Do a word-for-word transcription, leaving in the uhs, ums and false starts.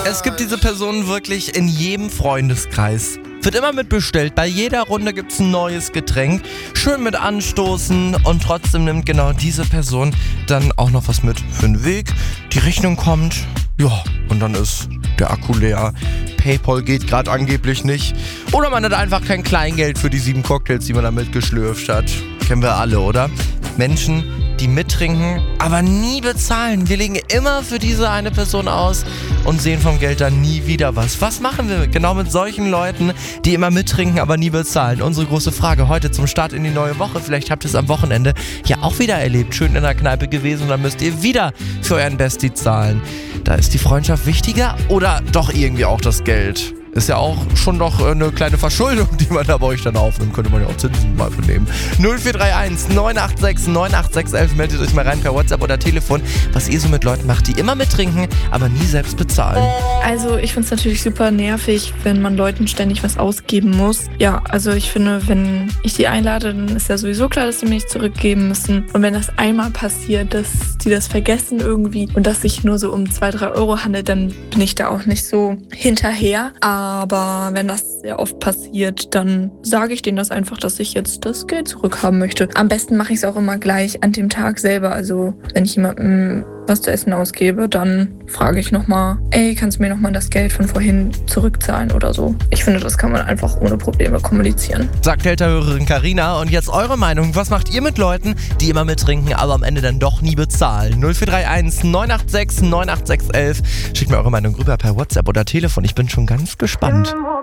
Es gibt diese Personen wirklich in jedem Freundeskreis. Wird immer mitbestellt, bei jeder Runde gibt's ein neues Getränk. Schön mit anstoßen und trotzdem nimmt genau diese Person dann auch noch was mit für den Weg. Die Rechnung kommt, ja, und dann ist der Akku leer. PayPal geht gerade angeblich nicht. Oder man hat einfach kein Kleingeld für die sieben Cocktails, die man da mitgeschlürft hat. Kennen wir alle, oder? Menschen, die mittrinken, aber nie bezahlen. Wir legen immer für diese eine Person aus und sehen vom Geld dann nie wieder was. Was machen wir genau mit solchen Leuten, die immer mittrinken, aber nie bezahlen? Unsere große Frage heute zum Start in die neue Woche. Vielleicht habt ihr es am Wochenende ja auch wieder erlebt. Schön in der Kneipe gewesen und dann müsst ihr wieder für euren Bestie zahlen. Da ist die Freundschaft wichtiger oder doch irgendwie auch das Geld? Ist ja auch schon doch eine kleine Verschuldung, die man da bei euch dann aufnimmt. Könnte man ja auch Zinsen mal vernehmen. null vier drei eins neun acht sechs neun acht sechs eins. Meldet euch mal rein per WhatsApp oder Telefon, was ihr so mit Leuten macht, die immer mittrinken, aber nie selbst bezahlen. Also ich finde es natürlich super nervig, wenn man Leuten ständig was ausgeben muss. Ja, also ich finde, wenn ich die einlade, dann ist ja sowieso klar, dass sie mir nicht zurückgeben müssen. Und wenn das einmal passiert, dass die das vergessen irgendwie und dass sich nur so um zwei, drei Euro handelt, dann bin ich da auch nicht so hinterher. Aber wenn das sehr oft passiert, dann sage ich denen das einfach, dass ich jetzt das Geld zurückhaben möchte. Am besten mache ich es auch immer gleich an dem Tag selber. Also wenn ich jemandem was zu essen ausgebe, dann frage ich nochmal, ey, kannst du mir nochmal das Geld von vorhin zurückzahlen oder so. Ich finde, das kann man einfach ohne Probleme kommunizieren. Sagt Delta-Hörerin Carina. Und jetzt eure Meinung. Was macht ihr mit Leuten, die immer mittrinken, aber am Ende dann doch nie bezahlen? null vier drei eins neun acht sechs neun acht sechs eins. Schickt mir eure Meinung rüber per WhatsApp oder Telefon. Ich bin schon ganz gespannt.